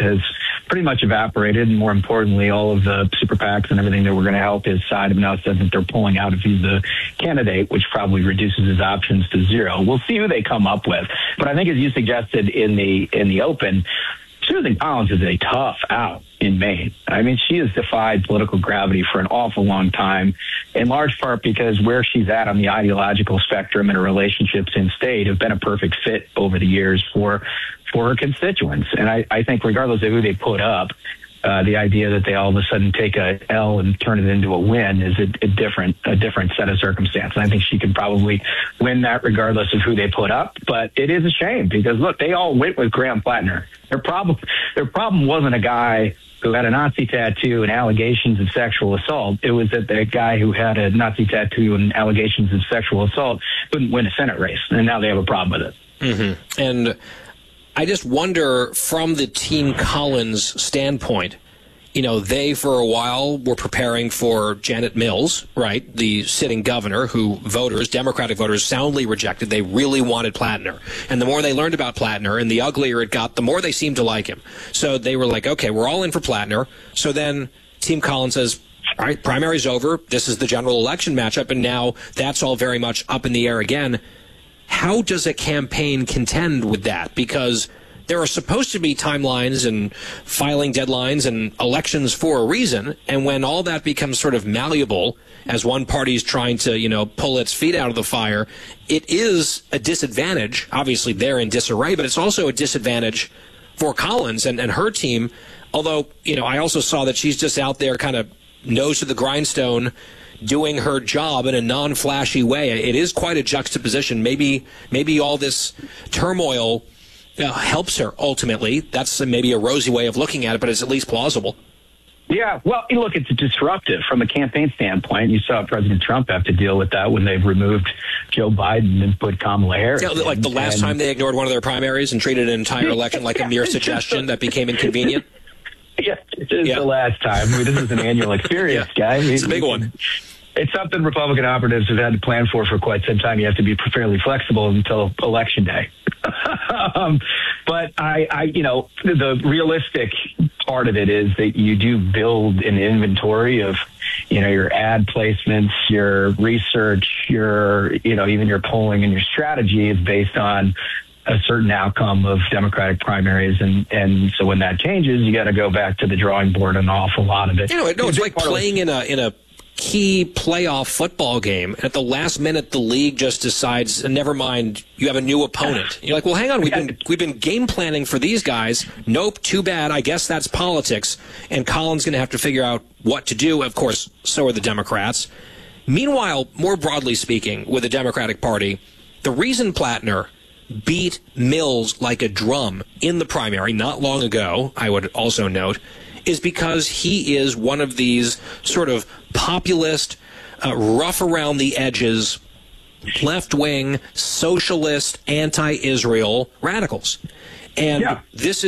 has pretty much evaporated. And more importantly, all of the super PACs and everything that were going to help his side have now said that they're pulling out if he's the candidate, which probably reduces his options to zero. We'll see who they come up with. But I think, as you suggested in the open, Susan Collins is a tough out in Maine. I mean, she has defied political gravity for an awful long time, in large part because where she's at on the ideological spectrum and her relationships in state have been a perfect fit over the years for her constituents. And I think regardless of who they put up, the idea that they all of a sudden take a L and turn it into a win is a different set of circumstances. I think she could probably win that regardless of who they put up. But it is a shame because, look, they all went with Graham Plattner. Their problem wasn't a guy who had a Nazi tattoo and allegations of sexual assault. It was that the guy who had a Nazi tattoo and allegations of sexual assault couldn't win a Senate race, and now they have a problem with it. Mm-hmm. And I just wonder, from the Team Collins standpoint, you know, they for a while were preparing for Janet Mills, right, the sitting governor who Democratic voters soundly rejected. They really wanted Plattner. And the more they learned about Plattner and the uglier it got, the more they seemed to like him. So they were like, okay, we're all in for Plattner. So then Team Collins says, all right, primary's over. This is the general election matchup. And now that's all very much up in the air again. How does a campaign contend with that? Because there are supposed to be timelines and filing deadlines and elections for a reason. And when all that becomes sort of malleable as one party's trying to, you know, pull its feet out of the fire, it is a disadvantage. Obviously, they're in disarray, but it's also a disadvantage for Collins and her team. Although, you know, I also saw that she's just out there kind of nose to the grindstone doing her job in a non-flashy way. It is quite a juxtaposition. Maybe all this turmoil helps her ultimately. That's maybe a rosy way of looking at it, but it's at least plausible. Yeah, well, look, it's disruptive from a campaign standpoint. You saw President Trump have to deal with that when they've removed Joe Biden and put Kamala Harris. Yeah, like the last time they ignored one of their primaries and treated an entire election like a mere suggestion that became inconvenient. Yes, it is the last time. I mean, this is an annual experience, guy. It's a big one. It's something Republican operatives have had to plan for quite some time. You have to be fairly flexible until Election Day. But the realistic part of it is that you do build an inventory of, you know, your ad placements, your research, even your polling and your strategy is based on a certain outcome of Democratic primaries. And so when that changes, you got to go back to the drawing board an awful lot of it. You know, it's like playing in a key playoff football game. At the last minute, the league just decides, never mind, you have a new opponent. You're like, well, hang on, we've been game planning for these guys. Nope, too bad. I guess that's politics. And Colin's going to have to figure out what to do. Of course, so are the Democrats. Meanwhile, more broadly speaking, with the Democratic Party, the reason Plattner beat Mills like a drum in the primary not long ago, I would also note, is because he is one of these sort of populist, rough around the edges, left-wing, socialist, anti-Israel radicals. And this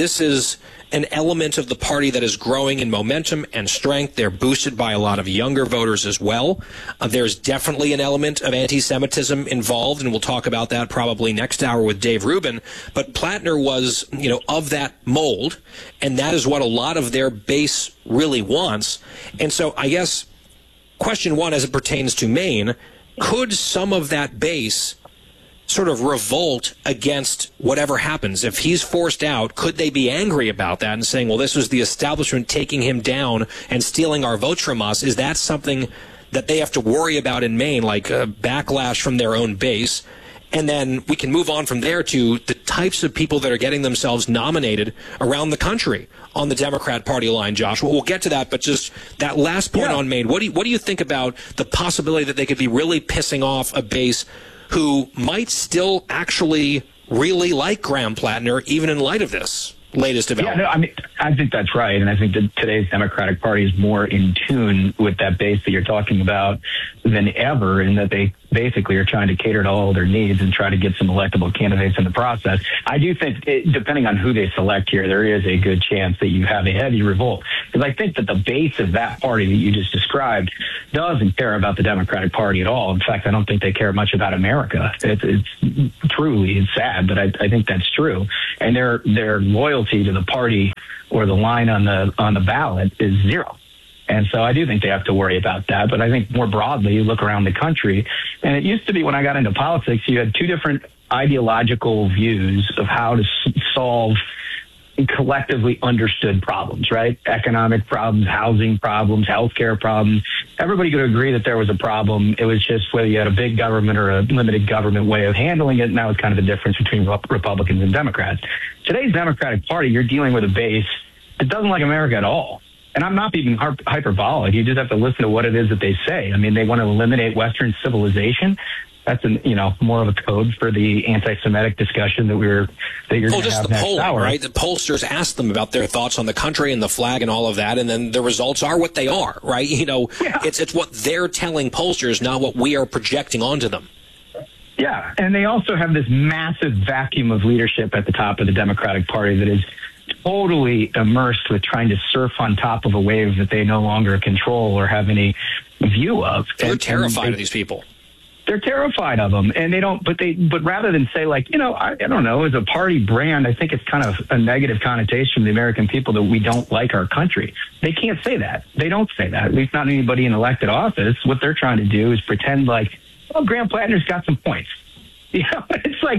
is an element of the party that is growing in momentum and strength. They're boosted by a lot of younger voters as well. There's definitely an element of anti-Semitism involved, and we'll talk about that probably next hour with Dave Rubin. But Plattner was, you know, of that mold, and that is what a lot of their base really wants. And so I guess question one, as it pertains to Maine, could some of that base sort of revolt against whatever happens? If he's forced out, could they be angry about that and saying, well, this was the establishment taking him down and stealing our votes from us? Is that something that they have to worry about in Maine, like a backlash from their own base? And then we can move on from there to the types of people that are getting themselves nominated around the country on the Democrat Party line, Josh. We'll get to that, but just that last point on Maine, what do you think about the possibility that they could be really pissing off a base who might still actually really like Graham Plattner, even in light of this latest development? Yeah, no, I mean, I think that's right. And I think that today's Democratic Party is more in tune with that base that you're talking about than ever, in that they basically are trying to cater to all their needs and try to get some electable candidates in the process. I do think, depending on who they select here, there is a good chance that you have a heavy revolt. Because I think that the base of that party that you just described doesn't care about the Democratic Party at all. In fact, I don't think they care much about America. It's sad, but I think that's true. and their loyalty to the party or the line on the ballot is zero. And so I do think they have to worry about that. But I think more broadly, you look around the country, and it used to be when I got into politics, you had two different ideological views of how to solve collectively understood problems, right? Economic problems, housing problems, healthcare problems. Everybody could agree that there was a problem. It was just whether you had a big government or a limited government way of handling it. And that was kind of the difference between Republicans and Democrats. Today's Democratic Party, you're dealing with a base that doesn't like America at all. And I'm not being hyperbolic. You just have to listen to what it is that they say. I mean, they want to eliminate Western civilization. That's more of a code for the anti-Semitic discussion that you're going to have next hour. Right? The pollsters ask them about their thoughts on the country and the flag and all of that, and then the results are what they are, right? It's what they're telling pollsters, not what we are projecting onto them. Yeah, and they also have this massive vacuum of leadership at the top of the Democratic Party that is totally immersed with trying to surf on top of a wave that they no longer control or have any view of. They're terrified of these people. They're terrified of them, and but rather than say I don't know, as a party brand, I think it's kind of a negative connotation from the American people that we don't like our country. They can't say that. They don't say that. At least not anybody in elected office. What they're trying to do is pretend like, Graham Plattner's got some points. It's like,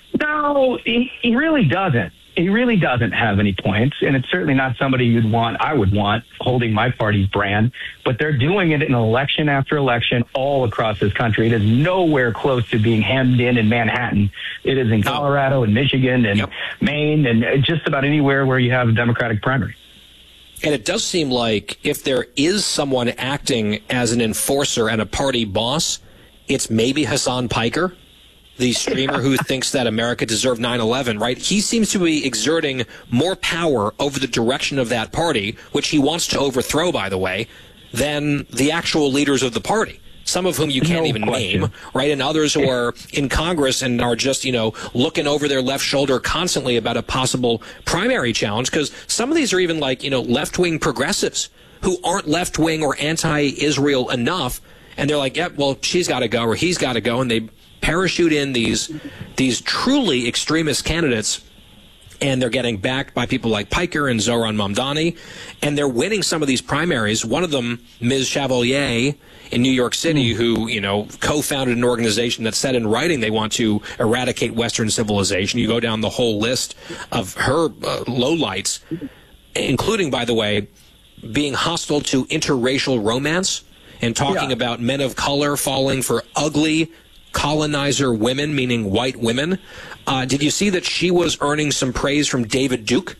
no, he really doesn't. He really doesn't have any points, and it's certainly not somebody I would want holding my party's brand, but they're doing it in election after election all across this country. It is nowhere close to being hemmed in Manhattan. It is in Colorado and Michigan and Maine and just about anywhere where you have a Democratic primary. And it does seem like if there is someone acting as an enforcer and a party boss, it's maybe Hassan Piker, the streamer who thinks that America deserved 9/11, right? He seems to be exerting more power over the direction of that party, which he wants to overthrow, by the way, than the actual leaders of the party, some of whom you can't even name, right? And others who are in Congress and are just, looking over their left shoulder constantly about a possible primary challenge, because some of these are even left-wing progressives who aren't left-wing or anti-Israel enough, and they're like, yep, well, she's got to go or he's got to go, and they parachute in these truly extremist candidates, and they're getting backed by people like Piker and Zohran Mamdani, and they're winning some of these primaries. One of them, Ms. Chevalier in New York City, who co-founded an organization that said in writing they want to eradicate Western civilization. You go down the whole list of her lowlights, including, by the way, being hostile to interracial romance and talking about men of color falling for ugly colonizer women, meaning white women. Did you see that she was earning some praise from David Duke?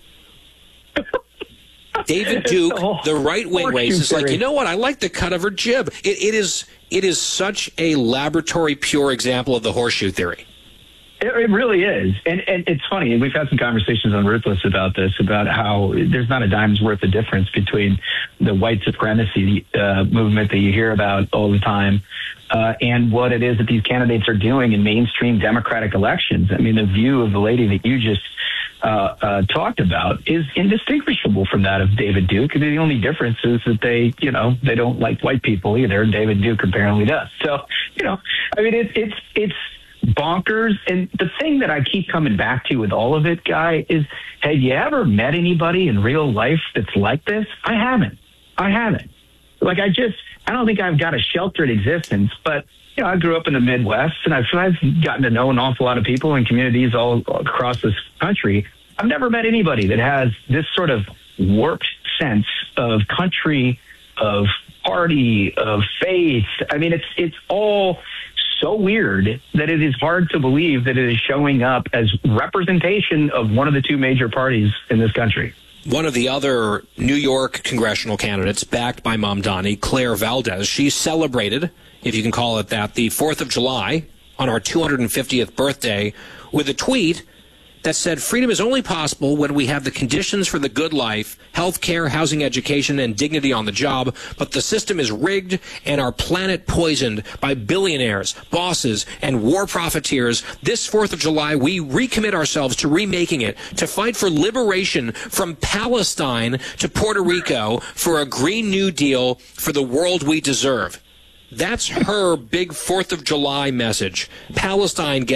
David Duke, the right-wing race, is like, you know what? I like the cut of her jib. It is such a laboratory pure example of the horseshoe theory. It really is. And it's funny. We've had some conversations on Ruthless about this, about how there's not a dime's worth of difference between the white supremacy movement that you hear about all the time and what it is that these candidates are doing in mainstream Democratic elections. I mean, the view of the lady that you just talked about is indistinguishable from that of David Duke. The only difference is that they don't like white people either, and David Duke apparently does. So, I mean, it's bonkers. And the thing that I keep coming back to with all of it, Guy, is have you ever met anybody in real life that's like this? I haven't. Like, I don't think I've got a sheltered existence, but I grew up in the Midwest, and I've gotten to know an awful lot of people in communities all across this country. I've never met anybody that has this sort of warped sense of country, of party, of faith. I mean, it's all so weird that it is hard to believe that it is showing up as representation of one of the two major parties in this country. One of the other New York congressional candidates, backed by Mamdani, Claire Valdez, she celebrated, if you can call it that, the 4th of July on our 250th birthday with a tweet that said, freedom is only possible when we have the conditions for the good life, health care, housing, education, and dignity on the job, but the system is rigged and our planet poisoned by billionaires, bosses, and war profiteers. This 4th of July, we recommit ourselves to remaking it, to fight for liberation from Palestine to Puerto Rico, for a Green New Deal for the world we deserve. That's her big 4th of July message. Palestine gets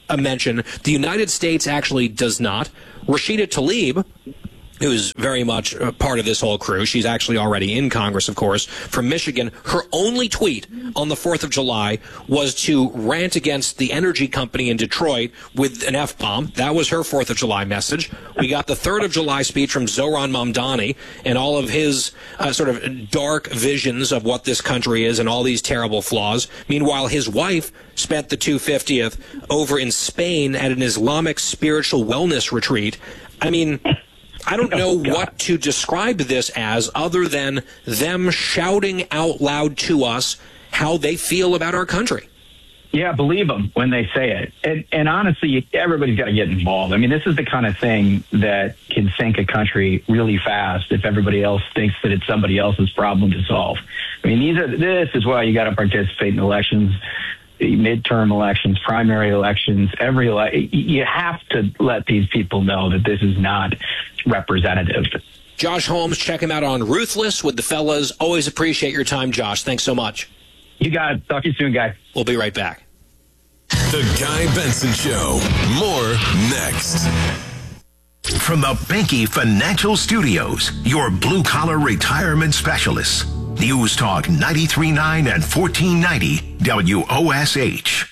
mention. The United States actually does not. Rashida Tlaib, who's very much a part of this whole crew. She's actually already in Congress, of course, from Michigan. Her only tweet on the 4th of July was to rant against the energy company in Detroit with an F-bomb. That was her 4th of July message. We got the 3rd of July speech from Zohran Mamdani and all of his sort of dark visions of what this country is and all these terrible flaws. Meanwhile, his wife spent the 250th over in Spain at an Islamic spiritual wellness retreat. I mean, I don't know what to describe this as other than them shouting out loud to us how they feel about our country. Yeah, believe them when they say it. And honestly, everybody's got to get involved. I mean, this is the kind of thing that can sink a country really fast if everybody else thinks that it's somebody else's problem to solve. I mean, this is why you got to participate in elections, midterm elections, primary elections, you have to let these people know that this is not representative. Josh Holmes, check him out on Ruthless with the fellas. Always appreciate your time, Josh. Thanks so much. You got it. Talk to you soon, guys. We'll be right back. The Guy Benson Show. More next. From the Banky Financial Studios, your blue-collar retirement specialists. News Talk 93.9 and 1490 WOSH.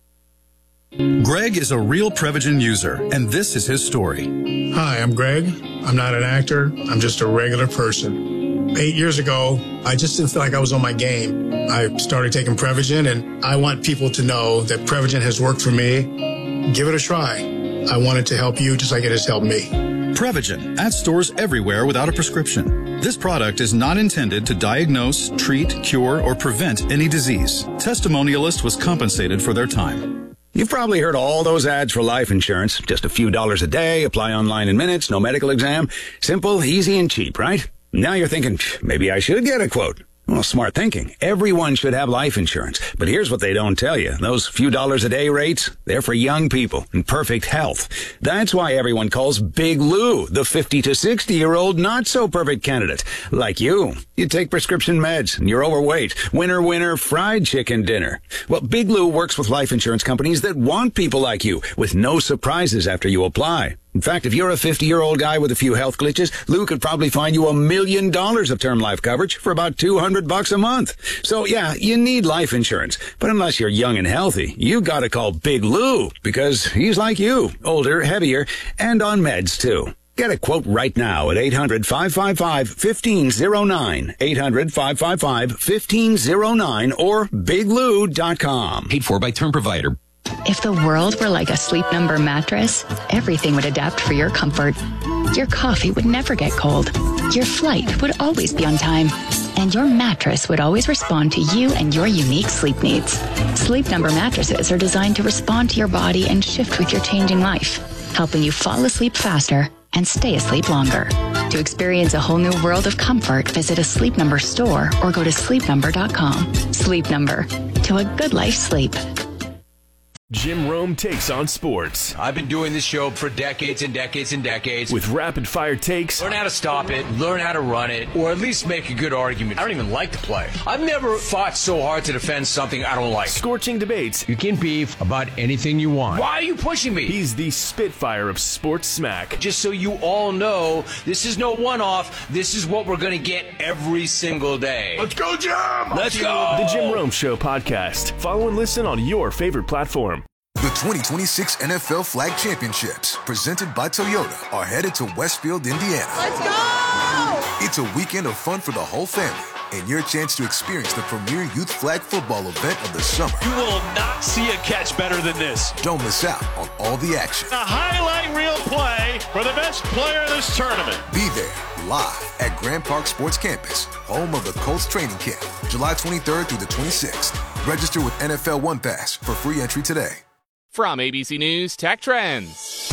Greg is a real Prevagen user, and this is his story. Hi, I'm Greg. I'm not an actor. I'm just a regular person. 8 years ago, I just didn't feel like I was on my game. I started taking Prevagen, and I want people to know that Prevagen has worked for me. Give it a try. I want it to help you just like it has helped me. Prevagen, at stores everywhere without a prescription. This product is not intended to diagnose, treat, cure, or prevent any disease. Testimonialist was compensated for their time. You've probably heard all those ads for life insurance. Just a few dollars a day, apply online in minutes, no medical exam. Simple, easy, and cheap, right? Now you're thinking, maybe I should get a quote. Well, smart thinking. Everyone should have life insurance. But here's what they don't tell you. Those few dollars a day rates, they're for young people in perfect health. That's why everyone calls Big Lou the 50 to 60-year-old not-so-perfect candidate. Like you. You take prescription meds, and you're overweight. Winner, fried chicken dinner. Well, Big Lou works with life insurance companies that want people like you, with no surprises after you apply. In fact, if you're a 50-year-old guy with a few health glitches, Lou could probably find you $1 million of term life coverage for about $200 a month. So yeah, you need life insurance. But unless you're young and healthy, you gotta call Big Lou, because he's like you, older, heavier, and on meds too. Get a quote right now at 800-555-1509, 800-555-1509, or biglou.com. Paid for by Term Provider. If the world were like a Sleep Number mattress, everything would adapt for your comfort. Your coffee would never get cold. Your flight would always be on time. And your mattress would always respond to you and your unique sleep needs. Sleep Number mattresses are designed to respond to your body and shift with your changing life, helping you fall asleep faster and stay asleep longer. To experience a whole new world of comfort, visit a Sleep Number store or go to sleepnumber.com. Sleep Number. To a good life sleep. Jim Rome takes on sports. I've been doing this show for decades and decades and decades. With rapid-fire takes. Learn how to stop it, learn how to run it, or at least make a good argument. I don't even like the play. I've never fought so hard to defend something I don't like. Scorching debates. You can beef about anything you want. Why are you pushing me? He's the Spitfire of sports smack. Just so you all know, this is no one-off. This is what we're going to get every single day. Let's go, Jim! Let's go! The Jim Rome Show podcast. Follow and listen on your favorite platform. The 2026 NFL Flag Championships, presented by Toyota, are headed to Westfield, Indiana. Let's go! It's a weekend of fun for the whole family, and your chance to experience the premier youth flag football event of the summer. You will not see a catch better than this. Don't miss out on all the action. A highlight reel play for the best player of this tournament. Be there, live at Grand Park Sports Campus, home of the Colts training camp, July 23rd through the 26th. Register with NFL One Pass for free entry today. From ABC News Tech Trends.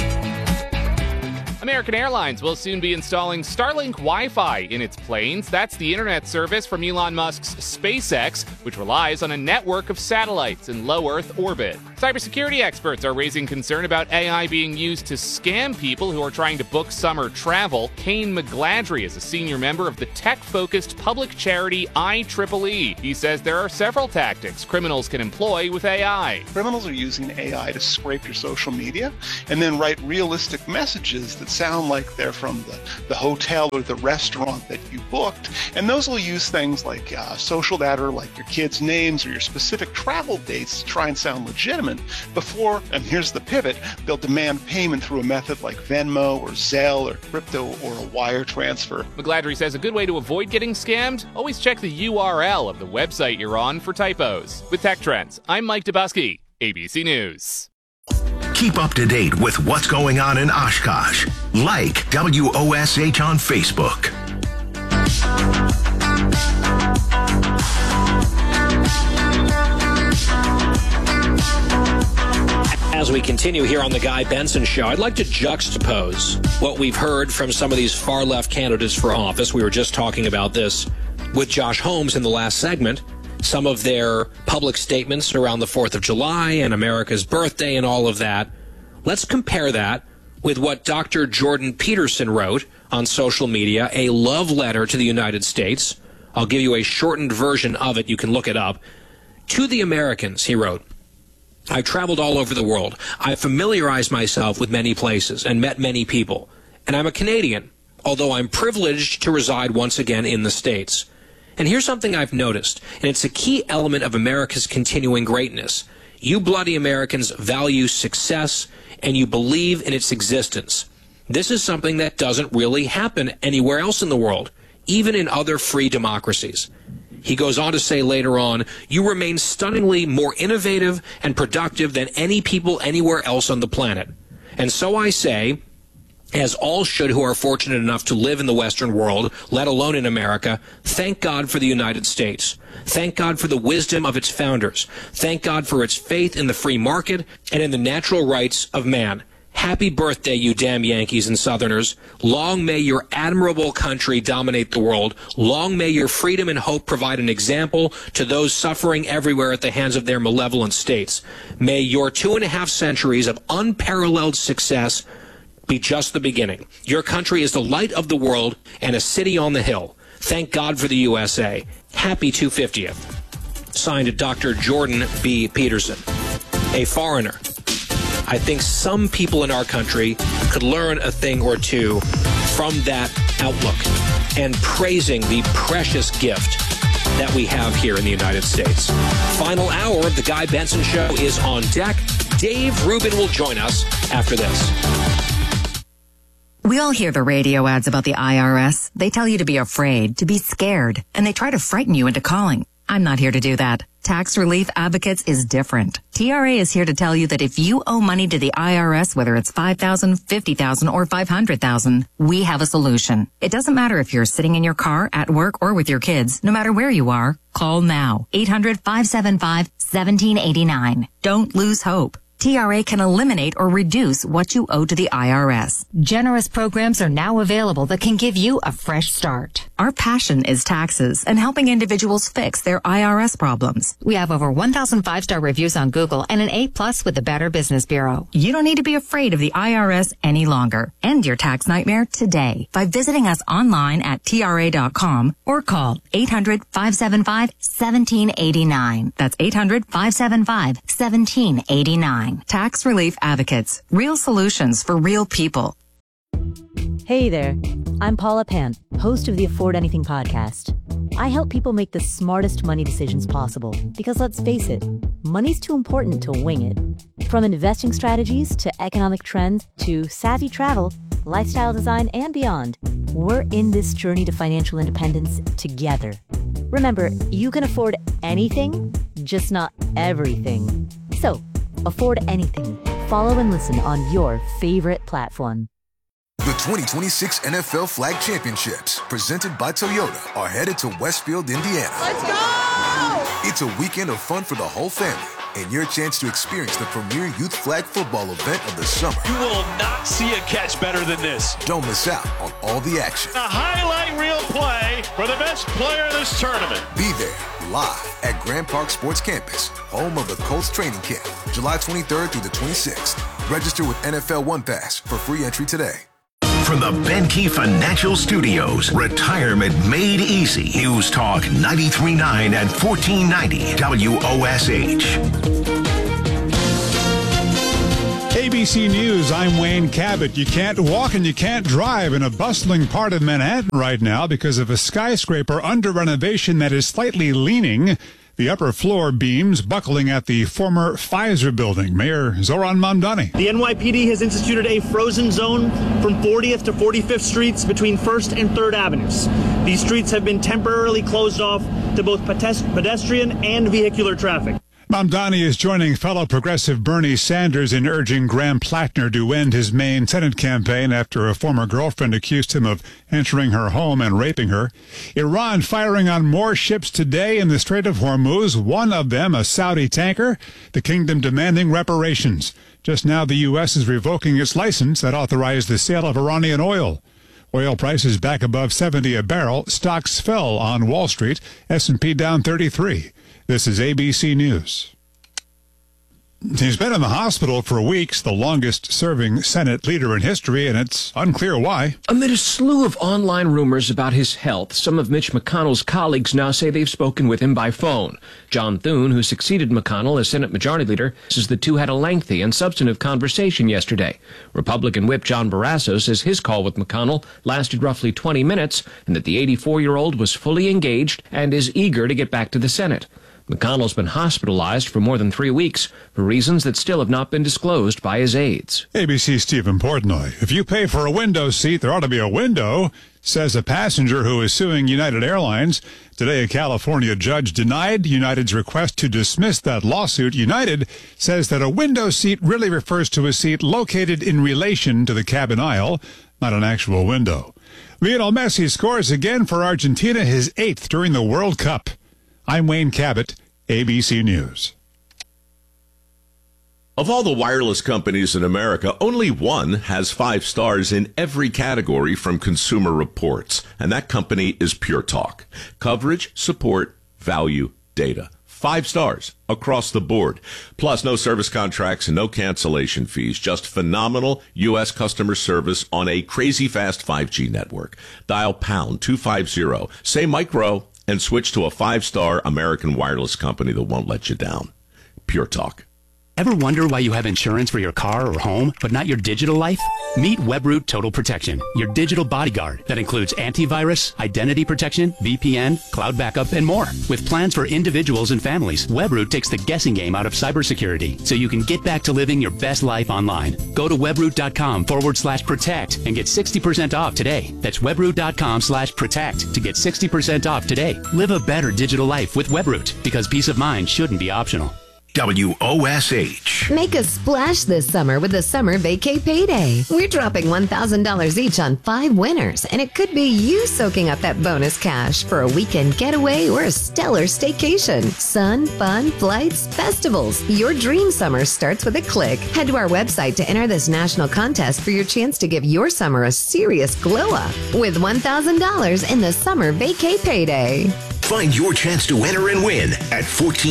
American Airlines will soon be installing Starlink Wi-Fi in its planes. That's the internet service from Elon Musk's SpaceX, which relies on a network of satellites in low Earth orbit. Cybersecurity experts are raising concern about AI being used to scam people who are trying to book summer travel. Kane McGladrey is a senior member of the tech-focused public charity IEEE. He says there are several tactics criminals can employ with AI. Criminals are using AI to scrape your social media and then write realistic messages that sound like they're from the hotel or the restaurant that you booked. And those will use things like social data, like your kids' names or your specific travel dates to try and sound legitimate. Before, and here's the pivot, they'll demand payment through a method like Venmo or Zelle or crypto or a wire transfer. McGladrey says a good way to avoid getting scammed, always check the URL of the website you're on for typos. With Tech Trends, I'm Mike Dubusky, ABC News. Keep up to date with what's going on in Oshkosh. Like WOSH on Facebook. As we continue here on the Guy Benson Show, I'd like to juxtapose what we've heard from some of these far-left candidates for office. We were just talking about this with Josh Holmes in the last segment. Some of their public statements around the 4th of July and America's birthday and all of that. Let's compare that with what Dr. Jordan Peterson wrote on social media, a love letter to the United States. I'll give you a shortened version of it. You can look it up. To the Americans, he wrote, I traveled all over the world. I familiarized myself with many places and met many people. And I'm a Canadian, although I'm privileged to reside once again in the States. And here's something I've noticed, and it's a key element of America's continuing greatness. You bloody Americans value success, and you believe in its existence. This is something that doesn't really happen anywhere else in the world, even in other free democracies. He goes on to say later on, you remain stunningly more innovative and productive than any people anywhere else on the planet. And so I say, as all should who are fortunate enough to live in the Western world, let alone in America, thank God for the United States. Thank God for the wisdom of its founders. Thank God for its faith in the free market and in the natural rights of man. Happy birthday, you damn Yankees and Southerners. Long may your admirable country dominate the world. Long may your freedom and hope provide an example to those suffering everywhere at the hands of their malevolent states. May your 2.5 centuries of unparalleled success be just the beginning. Your country is the light of the world and a city on the hill. Thank God for the USA. Happy 250th. Signed, Dr. Jordan B. Peterson, a foreigner. I think some people in our country could learn a thing or two from that outlook and praising the precious gift that we have here in the United States. Final hour of the Guy Benson Show is on deck. Dave Rubin will join us after this. We all hear the radio ads about the IRS. They tell you to be afraid, to be scared, and they try to frighten you into calling. I'm not here to do that. Tax Relief Advocates is different. TRA is here to tell you that if you owe money to the IRS, whether it's $5,000, $50,000, or $500,000, we have a solution. It doesn't matter if you're sitting in your car, at work, or with your kids. No matter where you are, call now. 800-575-1789. Don't lose hope. TRA can eliminate or reduce what you owe to the IRS. Generous programs are now available that can give you a fresh start. Our passion is taxes and helping individuals fix their IRS problems. We have over 1,000 5-star reviews on Google and an A+ with the Better Business Bureau. You don't need to be afraid of the IRS any longer. End your tax nightmare today by visiting us online at TRA.com or call 800-575-1789. That's 800-575-1789. Tax Relief Advocates. Real solutions for real people. Hey there. I'm Paula Pant, host of the Afford Anything podcast. I help people make the smartest money decisions possible because, let's face it, money's too important to wing it. From investing strategies to economic trends to savvy travel, lifestyle design, and beyond, we're in this journey to financial independence together. Remember, you can afford anything, just not everything. So, afford anything. Follow and listen on your favorite platform. The 2026 NFL Flag Championships, presented by Toyota, are headed to Westfield, Indiana. Let's go! It's a weekend of fun for the whole family. and your chance to experience the premier youth flag football event of the summer. You will not see a catch better than this. Don't miss out on all the action. A highlight reel play for the best player in this tournament. Be there live at Grand Park Sports Campus, home of the Colts training camp, July 23rd through the 26th. Register with NFL One Pass for free entry today. From the Benke Financial Studios, retirement made easy. News Talk 93.9 and 1490 WOSH. ABC News, I'm Wayne Cabot. You can't walk and you can't drive in a bustling part of Manhattan right now because of a skyscraper under renovation that is slightly leaning. The upper floor beams buckling at the former Pfizer building. Mayor Zoran Mamdani. The NYPD has instituted a frozen zone from 40th to 45th Streets between 1st and 3rd Avenues. These streets have been temporarily closed off to both pedestrian and vehicular traffic. Mamdani is joining fellow progressive Bernie Sanders in urging Graham Plattner to end his Maine Senate campaign after a former girlfriend accused him of entering her home and raping her. Iran firing on more ships today in the Strait of Hormuz, one of them a Saudi tanker, the kingdom demanding reparations. Just now the U.S. is revoking its license that authorized the sale of Iranian oil. Oil prices back above $70 a barrel. Stocks fell on Wall Street. S&P down 33. This is ABC News. He's been in the hospital for weeks, the longest-serving Senate leader in history, and it's unclear why. Amid a slew of online rumors about his health, some of Mitch McConnell's colleagues now say they've spoken with him by phone. John Thune, who succeeded McConnell as Senate Majority Leader, says the two had a lengthy and substantive conversation yesterday. Republican Whip John Barrasso says his call with McConnell lasted roughly 20 minutes and that the 84-year-old was fully engaged and is eager to get back to the Senate. McConnell's been hospitalized for more than 3 weeks for reasons that still have not been disclosed by his aides. ABC's Stephen Portnoy. If you pay for a window seat, there ought to be a window, says a passenger who is suing United Airlines. Today, a California judge denied United's request to dismiss that lawsuit. United says that a window seat really refers to a seat located in relation to the cabin aisle, not an actual window. Lionel Messi scores again for Argentina, his 8th during the World Cup. I'm Wayne Cabot, ABC News. Of all the wireless companies in America, only one has 5 stars in every category from Consumer Reports, and that company is Pure Talk. Coverage, support, value, data. 5 stars across the board. Plus, no service contracts and no cancellation fees. Just phenomenal U.S. customer service on a crazy fast 5G network. Dial pound 250, say micro, and switch to a 5-star American wireless company that won't let you down. Pure Talk. Ever wonder why you have insurance for your car or home, but not your digital life? Meet Webroot Total Protection, your digital bodyguard that includes antivirus, identity protection, VPN, cloud backup, and more. With plans for individuals and families, Webroot takes the guessing game out of cybersecurity, so you can get back to living your best life online. Go to webroot.com/protect and get 60% off today. That's webroot.com/protect to get 60% off today. Live a better digital life with Webroot, because peace of mind shouldn't be optional. WOSH. Make a splash this summer with the Summer Vacay Payday. We're dropping $1,000 each on 5 winners, and it could be you soaking up that bonus cash for a weekend getaway or a stellar staycation. Sun, fun, flights, festivals. Your dream summer starts with a click. Head to our website to enter this national contest for your chance to give your summer a serious glow up with $1,000 in the Summer Vacay Payday. Find your chance to enter and win at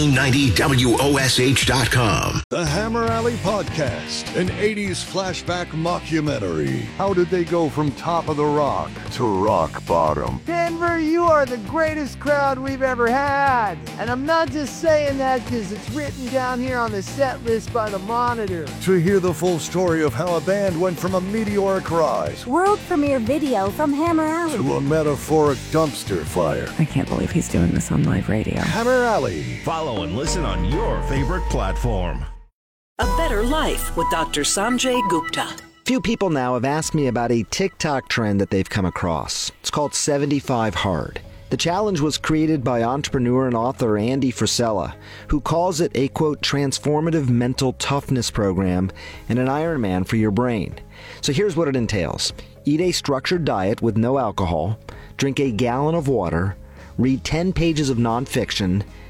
1490WOSH.com. The Hammer Alley Podcast, an 80s flashback mockumentary. How did they go from top of the rock to rock bottom? Denver, you are the greatest crowd we've ever had. And I'm not just saying that because it's written down here on the set list by the Monitor. To hear the full story of how a band went from a meteoric rise, world premiere video from Hammer Alley, to a metaphoric dumpster fire. I can't believe he's doing this on live radio. Hammer Alley. Follow and listen on your favorite platform. A Better Life with Dr. Sanjay Gupta. Few people now have asked me about a TikTok trend that they've come across. It's called 75 Hard. The challenge was created by entrepreneur and author Andy Frisella, who calls it a, quote, transformative mental toughness program and an Ironman for your brain. So here's what it entails. Eat a structured diet with no alcohol, drink a gallon of water, read 10 pages of nonfiction,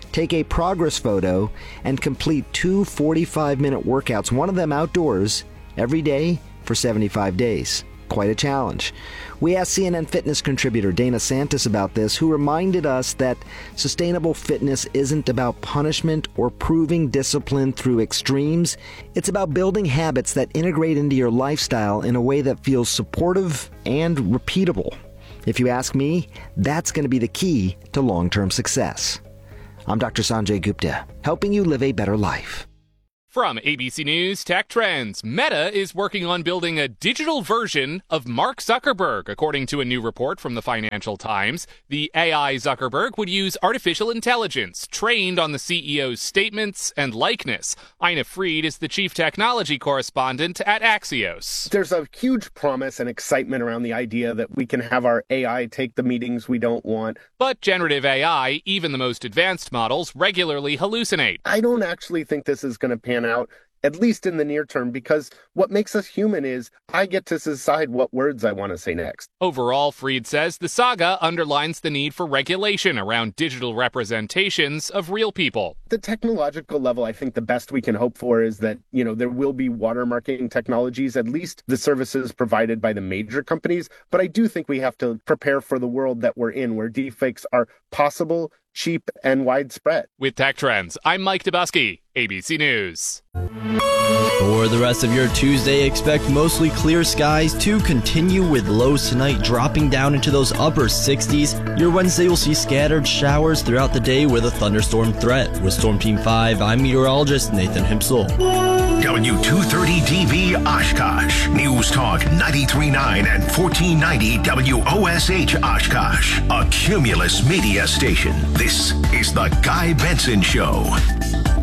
take a progress photo, and complete 2 45-minute workouts, one of them outdoors, every day for 75 days. Quite a challenge. We asked CNN Fitness contributor Dana Santos about this, who reminded us that sustainable fitness isn't about punishment or proving discipline through extremes. It's about building habits that integrate into your lifestyle in a way that feels supportive and repeatable. If you ask me, that's going to be the key to long-term success. I'm Dr. Sanjay Gupta, helping you live a better life. From ABC News Tech Trends, Meta is working on building a digital version of Mark Zuckerberg, according to a new report from the Financial Times. The AI Zuckerberg would use artificial intelligence trained on the CEO's statements and likeness. Ina Fried is the chief technology correspondent at Axios. There's a huge promise and excitement around the idea that we can have our AI take the meetings we don't want. But generative AI, even the most advanced models, regularly hallucinate. I don't actually think this is going to pan out, at least in the near term, because what makes us human is I get to decide what words I want to say next. Overall, Fried says the saga underlines the need for regulation around digital representations of real people. The technological level, I think the best we can hope for is that, there will be watermarking technologies, at least the services provided by the major companies. But I do think we have to prepare for the world that we're in, where deepfakes are possible, cheap, and widespread. With Tech Trends, I'm Mike Dubusky, ABC News. For the rest of your Tuesday, expect mostly clear skies to continue with lows tonight dropping down into those upper 60s. Your Wednesday will see scattered showers throughout the day with a thunderstorm threat. With Storm Team 5, I'm meteorologist Nathan Himsel. W230DB Oshkosh. News Talk 93.9 and 1490 WOSH Oshkosh. A Cumulus media station. This is The Guy Benson Show.